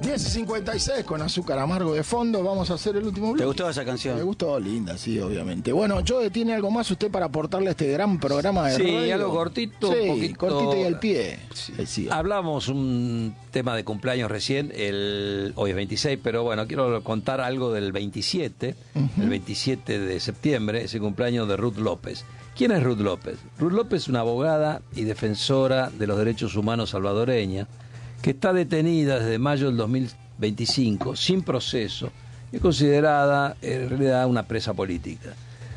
10:56 con Azúcar Amargo de fondo. Vamos a hacer el último bloque. ¿Te gustó esa canción? Me gustó, linda, sí, obviamente. Bueno, Joe, ¿tiene algo más usted para aportarle a este gran programa de radio? Sí, algo cortito, sí, un poquito. cortito y al pie. Sí. Sí. Hablamos un tema de cumpleaños recién, hoy es 26, pero bueno, quiero contar algo del 27, el 27 de septiembre, ese cumpleaños de Ruth López. ¿Quién es Ruth López? Ruth López es una abogada y defensora de los derechos humanos salvadoreña, que está detenida desde mayo del 2025, sin proceso, y es considerada en realidad una presa política.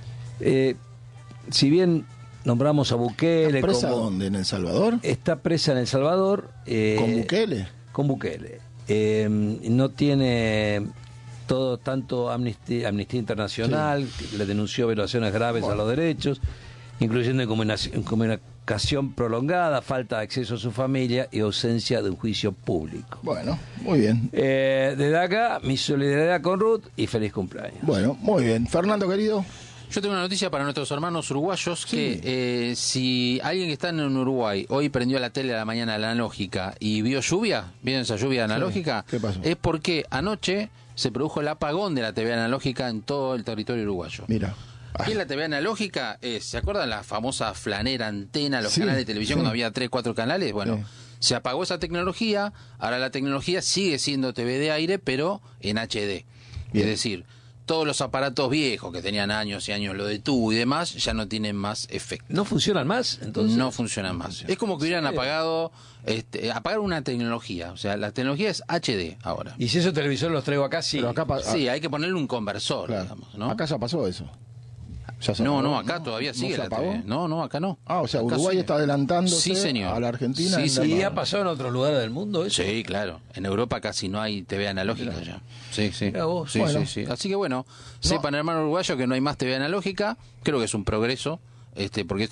Si bien nombramos a Bukele... ¿Está presa dónde? ¿En El Salvador? Está presa en El Salvador. ¿Con Bukele? Con Bukele. No tiene todo tanto Amnistía Internacional, que le denunció violaciones graves a los derechos, incluyendo incomunicación prolongada, falta de acceso a su familia y ausencia de un juicio público. Bueno, muy bien. Desde acá, mi solidaridad con Ruth y feliz cumpleaños. Bueno, muy bien. Fernando, querido. Yo tengo una noticia para nuestros hermanos uruguayos, Sí. que si alguien que está en Uruguay hoy prendió la tele a la mañana analógica y vio lluvia, ¿vieron esa lluvia analógica? ¿Qué pasó? Es porque anoche se produjo el apagón de la TV analógica en todo el territorio uruguayo. Mira. ¿Qué es la TV analógica? ¿Se acuerdan la famosa flanera antena, los Sí, canales de televisión sí. cuando había 3, 4 canales? Bueno, Sí. se apagó esa tecnología, ahora la tecnología sigue siendo TV de aire, pero en HD. Bien. Es decir, todos los aparatos viejos que tenían años y años, lo de tubo y demás, ya no tienen más efecto. ¿No funcionan más? Entonces No funcionan más. Es como que hubieran apagado, apagaron una tecnología. O sea, la tecnología es HD ahora. Y si esos televisores los traigo acá, sí. Pero acá Sí, hay que ponerle un conversor, claro. digamos, ¿no? Acá ya pasó eso. Ya se No, apagó, no, acá todavía sigue ¿No se la apagó? TV. No, acá no. Ah, o sea, Acá Uruguay sigue. está adelantándose Sí, señor. a la Argentina. Sí, en sí. la- ¿Y ha pasado en otros lugares del mundo eso? Sí, claro. En Europa casi no hay TV analógica ya. Sí, sí. Mirá vos. Sí, Bueno. sí, sí. Así que bueno, sepan, hermano uruguayo, que no hay más TV analógica. Creo que es un progreso, porque